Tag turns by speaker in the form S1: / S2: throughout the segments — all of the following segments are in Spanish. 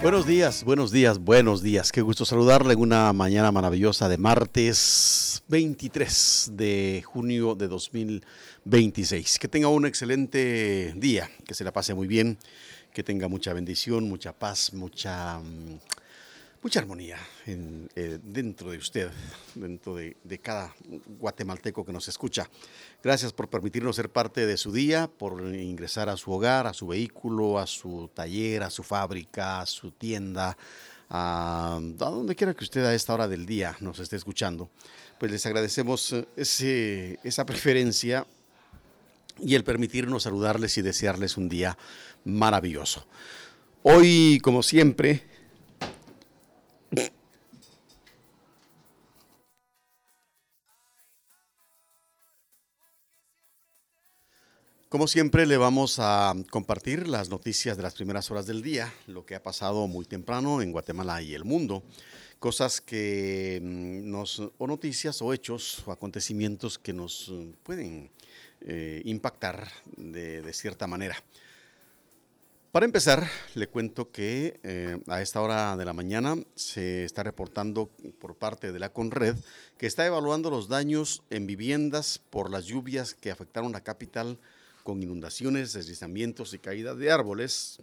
S1: Buenos días, buenos días. Qué gusto saludarle en una mañana maravillosa de martes 23 de junio de 2026. Que tenga un excelente día, que se la pase muy bien, que tenga mucha bendición, mucha paz, mucha armonía dentro de usted, dentro de cada guatemalteco que nos escucha. Gracias por permitirnos ser parte de su día, por ingresar a su hogar, a su vehículo, a su taller, a su fábrica, a su tienda, a donde quiera que usted a esta hora del día nos esté escuchando. Pues les agradecemos esa preferencia y el permitirnos saludarles y desearles un día maravilloso. Hoy, como siempre, le vamos a compartir las noticias de las primeras horas del día, lo que ha pasado muy temprano en Guatemala y el mundo, cosas que o noticias o hechos o acontecimientos que nos pueden impactar de cierta manera. Para empezar, le cuento que a esta hora de la mañana se está reportando por parte de la CONRED que está evaluando los daños en viviendas por las lluvias que afectaron la capital con inundaciones, deslizamientos y caída de árboles.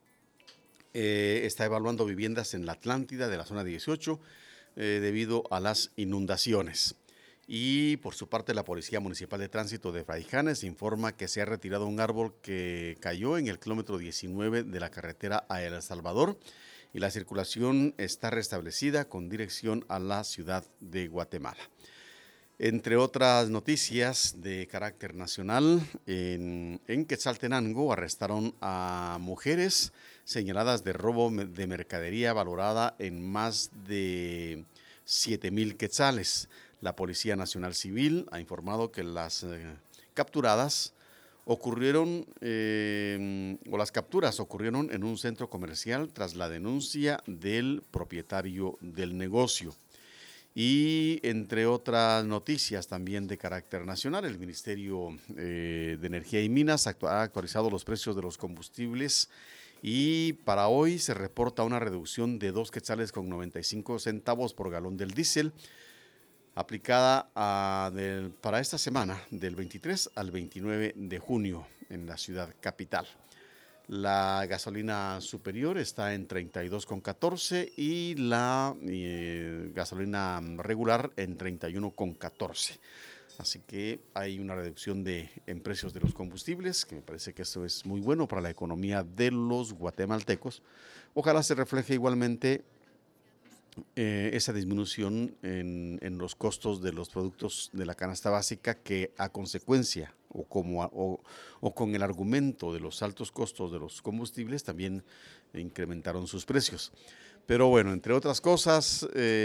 S1: Está evaluando viviendas en la Atlántida de la zona 18 debido a las inundaciones. Y por su parte, la Policía Municipal de Tránsito de Fraijanes informa que se ha retirado un árbol que cayó en el kilómetro 19 de la carretera a El Salvador y la circulación está restablecida con dirección a la ciudad de Guatemala. Entre otras noticias de carácter nacional, en Quetzaltenango arrestaron a mujeres señaladas de robo de mercadería valorada en más de 7,000 quetzales. La Policía Nacional Civil ha informado que las capturas ocurrieron en un centro comercial tras la denuncia del propietario del negocio. Y entre otras noticias también de carácter nacional, el Ministerio de Energía y Minas ha actualizado los precios de los combustibles y para hoy se reporta una reducción de 2 quetzales con 95 centavos por galón del diésel, aplicada para esta semana del 23 al 29 de junio en la ciudad capital. La gasolina superior está en 32,14 y la gasolina regular en 31,14. Así que hay una reducción en precios de los combustibles, que me parece que eso es muy bueno para la economía de los guatemaltecos. Ojalá se refleje igualmente esa disminución en los costos de los productos de la canasta básica que a consecuencia o con el argumento de los altos costos de los combustibles también incrementaron sus precios. Pero bueno, entre otras cosas,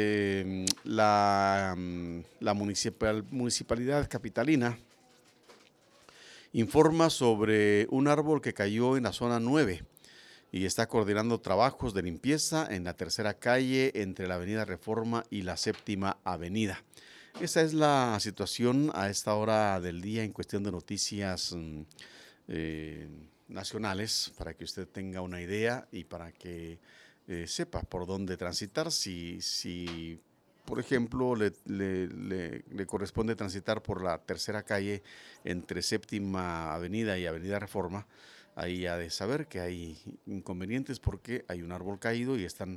S1: la municipalidad capitalina informa sobre un árbol que cayó en la zona 9 y está coordinando trabajos de limpieza en la tercera calle entre la avenida Reforma y la séptima avenida. Esa es la situación a esta hora del día en cuestión de noticias nacionales, para que usted tenga una idea y para que sepa por dónde transitar. Si por ejemplo, le corresponde transitar por la tercera calle entre séptima avenida y avenida Reforma, ahí ha de saber que hay inconvenientes porque hay un árbol caído y están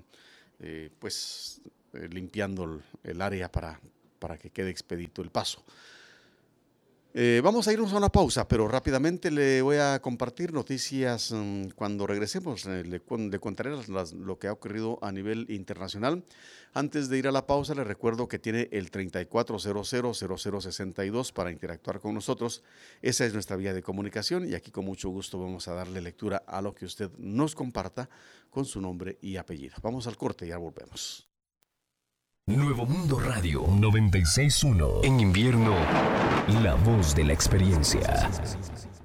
S1: limpiando el área para que quede expedito el paso. Vamos a irnos a una pausa, pero rápidamente le voy a compartir noticias. Cuando regresemos le contaré lo que ha ocurrido a nivel internacional. Antes de ir a la pausa, le recuerdo que tiene el 34000062 para interactuar con nosotros. Esa es nuestra vía de comunicación y aquí con mucho gusto vamos a darle lectura a lo que usted nos comparta con su nombre y apellido. Vamos al corte y ya volvemos.
S2: Nuevo Mundo Radio 96.1. En invierno, la voz de la experiencia.